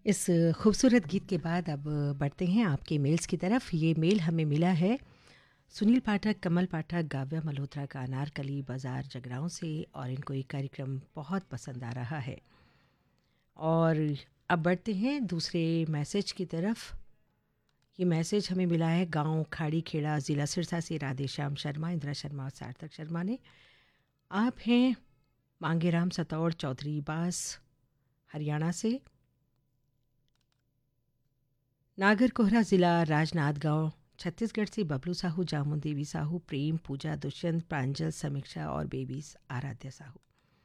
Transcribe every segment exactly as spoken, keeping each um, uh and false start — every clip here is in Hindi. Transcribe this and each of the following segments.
इस खूबसूरत गीत के बाद अब बढ़ते हैं आपके मेल्स की तरफ। ये मेल हमें मिला है सुनील पाठक, कमल पाठक, गाव्या मल्होत्रा का अनारकली बाज़ार जगराऊं से, और इनको ये कार्यक्रम बहुत पसंद आ रहा है। और अब बढ़ते हैं दूसरे मैसेज की तरफ। ये मैसेज हमें मिला है गांव खाड़ी खेड़ा, ज़िला सिरसा से राधेश्याम शर्मा, इंदिरा शर्मा और सार्थक शर्मा ने। आप हैं मांगेराम सतौड़ चौधरी बास, हरियाणा से। नागरकोहरा ज़िला राजनांदगांव छत्तीसगढ़ से बबलू साहू, जामुन देवी साहू, प्रेम, पूजा, दुष्यंत, प्रांजल, समीक्षा और बेबीज आराध्या साहू।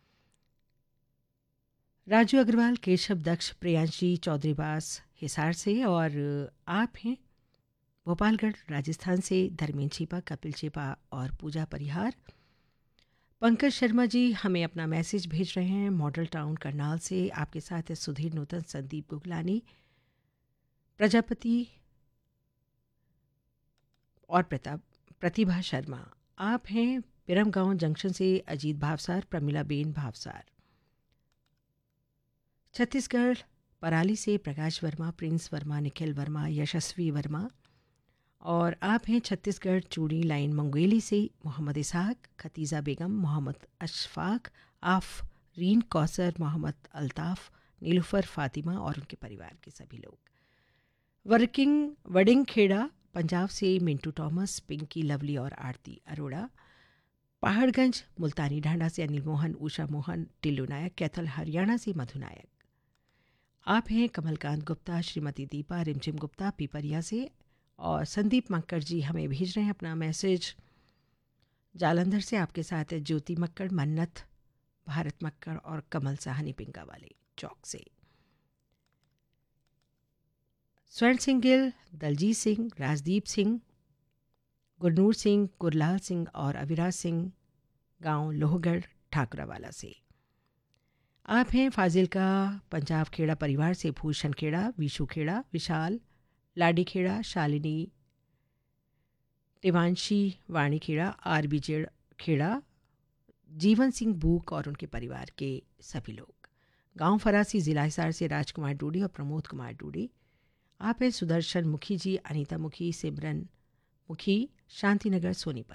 राजू अग्रवाल, केशव दक्ष, प्रियांशी चौधरीबास हिसार से। और आप हैं भोपालगढ़ राजस्थान से धर्मेंद्र छिपा, कपिल छिपा और पूजा परिहार। पंकज शर्मा जी हमें अपना मैसेज भेज रहे हैं मॉडल टाउन करनाल से। आपके साथ है सुधीर नूतन, संदीप गुगलानी, प्रजापति और प्रताप प्रतिभा शर्मा। आप हैं बिरमगांव जंक्शन से अजीत भावसार, प्रमिला बेन भावसार। छत्तीसगढ़ पराली से प्रकाश वर्मा, प्रिंस वर्मा, निखिल वर्मा, यशस्वी वर्मा। और आप हैं छत्तीसगढ़ चूड़ी लाइन मंगेली से मोहम्मद इसहाक, खतीजा बेगम, मोहम्मद अशफाक, आफरीन कौसर, मोहम्मद अल्ताफ़, नीलुफर फातिमा और उनके परिवार के सभी लोग। वर्किंग वडिंग खेड़ा पंजाब से मिंटू टॉमस, पिंकी लवली और आरती अरोड़ा। पहाड़गंज मुल्तानी ढांडा से अनिल मोहन, उषा मोहन, टिल्लू नायक, कैथल हरियाणा से मधु नायक। आप हैं कमलकांत गुप्ता, श्रीमती दीपा रिमझिम गुप्ता पीपरिया से। और संदीप मक्कड़ जी हमें भेज रहे हैं अपना मैसेज जालंधर से। आपके साथ है ज्योति मक्कड़, मन्नत, भारत मक्कड़ और कमल साहनी पिंगा वाले चौक से। स्वर्ण सिंह गिल, दलजीत सिंह, राजदीप सिंह, गुरनूर सिंह, गुरलाल सिंह और अविराज सिंह गांव लोहगढ़ ठाकुरावाला से। आप हैं फाजिल का पंजाब खेड़ा परिवार से भूषण खेड़ा, विशु खेड़ा, विशाल, लाडी खेड़ा, शालिनी, टिवांशी, वाणी खेड़ा, आर बीजेड़ खेड़ा, जीवन सिंह बूक और उनके परिवार के सभी लोग। गांव फरासी ज़िला हिसार से राजकुमार डूडी और प्रमोद कुमार डूडी। आप हैं सुदर्शन मुखी जी, अनीता मुखी, सिमरन मुखी, शांतिनगर सोनीपत।